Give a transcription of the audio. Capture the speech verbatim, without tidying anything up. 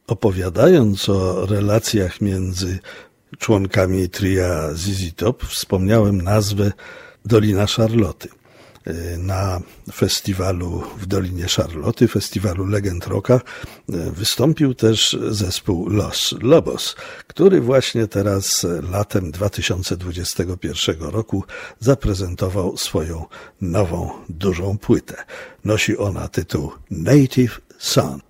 Opowiadając o relacjach między członkami tria Z Z Top, wspomniałem nazwę Dolina Szarloty. Na festiwalu w Dolinie Szarloty, festiwalu Legend Rocka, wystąpił też zespół Los Lobos, który właśnie teraz latem dwa tysiące dwudziestego pierwszego roku zaprezentował swoją nową, dużą płytę. Nosi ona tytuł Native Son.